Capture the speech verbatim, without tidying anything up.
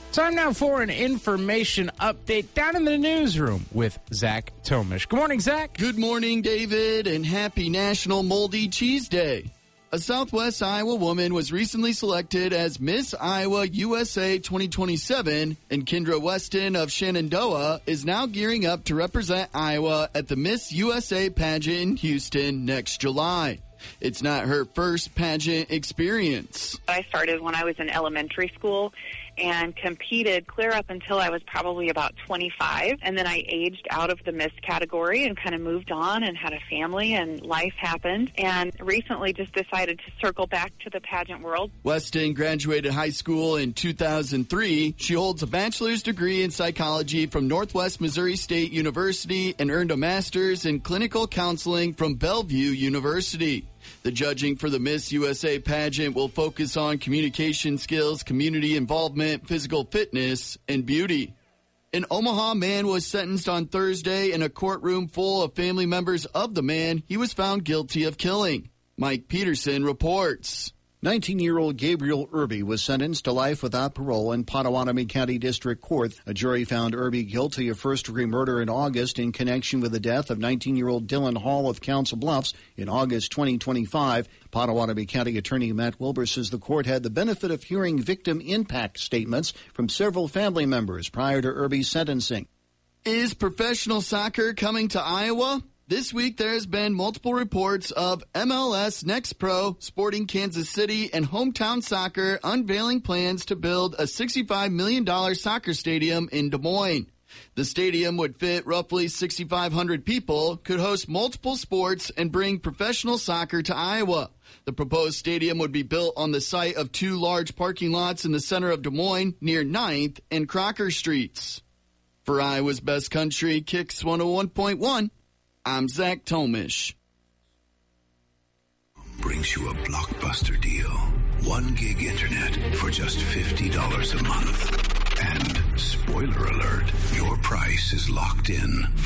Time now for an information update down in the newsroom with Zach Tomish. Good morning, Zach. Good morning, David, and happy National Moldy Cheese Day. A Southwest Iowa woman was recently selected as Miss Iowa U S A twenty twenty-seven, and Kendra Weston of Shenandoah is now gearing up to represent Iowa at the Miss U S A pageant in Houston next July. It's not her first pageant experience. I started when I was in elementary school and competed clear up until I was probably about twenty-five. And then I aged out of the Miss category and kind of moved on and had a family and life happened. And recently just decided to circle back to the pageant world. Weston graduated high school in two thousand three. She holds a bachelor's degree in psychology from Northwest Missouri State University and earned a master's in clinical counseling from Bellevue University. The judging for the Miss U S A pageant will focus on communication skills, community involvement, physical fitness, and beauty. An Omaha man was sentenced on Thursday in a courtroom full of family members of the man he was found guilty of killing. Mike Peterson reports. nineteen-year-old Gabriel Irby was sentenced to life without parole in Potawatomi County District Court. A jury found Irby guilty of first-degree murder in August in connection with the death of nineteen-year-old Dylan Hall of Council Bluffs in August twenty twenty-five. Potawatomi County Attorney Matt Wilbur says the court had the benefit of hearing victim impact statements from several family members prior to Irby's sentencing. Is professional soccer coming to Iowa? This week, there has been multiple reports of M L S Next Pro, Sporting Kansas City, and Hometown Soccer unveiling plans to build a sixty-five million dollars soccer stadium in Des Moines. The stadium would fit roughly six thousand five hundred people, could host multiple sports, and bring professional soccer to Iowa. The proposed stadium would be built on the site of two large parking lots in the center of Des Moines near ninth and Crocker Streets. For Iowa's Best Country, Kicks one oh one point one. I'm Zach Tomish. Brings you a blockbuster deal. One gig internet for just fifty dollars a month. And spoiler alert, your price is locked in